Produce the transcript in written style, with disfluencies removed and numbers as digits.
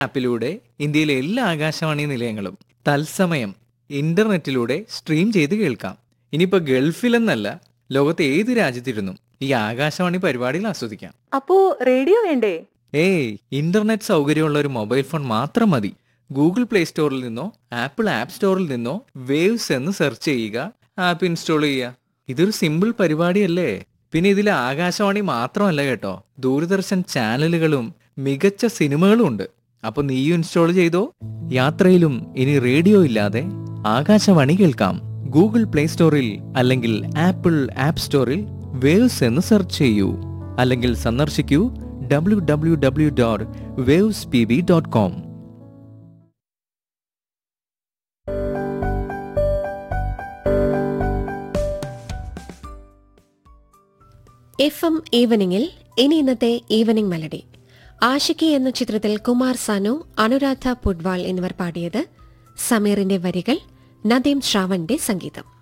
ആപ്പിലൂടെ ഇന്ത്യയിലെ എല്ലാ ആകാശവാണി നിലയങ്ങളും തത്സമയം ഇന്റർനെറ്റിലൂടെ സ്ട്രീം ചെയ്ത് കേൾക്കാം. ഇനിയിപ്പോ ഗൾഫിലെന്നല്ല, ലോകത്തെ ഏത് രാജ്യത്തിരുന്നും ഈ ആകാശവാണി പരിപാടികൾ ആസ്വദിക്കാം. അപ്പോ റേഡിയോ വേണ്ടേ? ഏയ്, ഇന്റർനെറ്റ് സൗകര്യമുള്ള ഒരു മൊബൈൽ ഫോൺ മാത്രം മതി. ഗൂഗിൾ പ്ലേ സ്റ്റോറിൽ നിന്നോ ആപ്പിൾ ആപ്പ് സ്റ്റോറിൽ നിന്നോ വേവ്സ് എന്ന് സെർച്ച് ചെയ്യുക, ആപ്പ് ഇൻസ്റ്റാൾ ചെയ്യുക. ഇതൊരു സിമ്പിൾ പരിപാടിയല്ലേ. പിന്നെ ഇതിൽ ആകാശവാണി മാത്രമല്ല കേട്ടോ, ദൂരദർശൻ ചാനലുകളും മികച്ച സിനിമകളും ഉണ്ട്. അപ്പൊ നീയും ഇൻസ്റ്റാൾ ചെയ്തോ. യാത്രയിലും ഇനി റേഡിയോ ഇല്ലാതെ ആകാശവാണി കേൾക്കാം. ഗൂഗിൾ പ്ലേ സ്റ്റോറിൽ അല്ലെങ്കിൽ ആപ്പിൾ ആപ്പ് സ്റ്റോറിൽ വേവ്സ് എന്ന് സെർച്ച് ചെയ്യൂ, അല്ലെങ്കിൽ സന്ദർശിക്കൂ www.wavespb.com. FM ഈവനിങ്ങിൽ ഇനി ഇന്നത്തെ ഈവനിംഗ് മെലഡി. ആഷിക്കി എന്ന ചിത്രത്തിൽ കുമാർ സാനു, അനുരാധ പുഡ്വാൾ എന്നിവർ പാടിയത്. സമീറിന്റെ വരികൾ, നദീം ശ്രാവണിന്റെ സംഗീതം.